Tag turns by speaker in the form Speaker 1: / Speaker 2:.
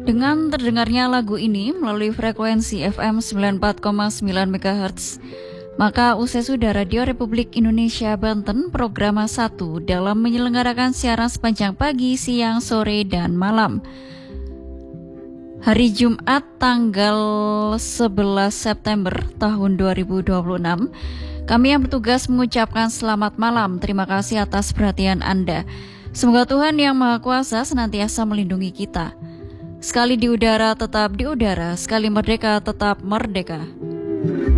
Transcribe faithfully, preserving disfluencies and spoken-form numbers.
Speaker 1: Dengan terdengarnya lagu ini melalui frekuensi F M sembilan puluh empat koma sembilan megahertz, maka usai sudah Radio Republik Indonesia Banten program satu dalam menyelenggarakan siaran sepanjang pagi, siang, sore, dan malam. Hari Jumat tanggal sebelas September tahun dua ribu dua puluh enam, kami yang bertugas mengucapkan selamat malam. Terima kasih atas perhatian Anda. Semoga Tuhan Yang Maha Kuasa senantiasa melindungi kita. Sekali di udara tetap di udara, sekali merdeka tetap merdeka.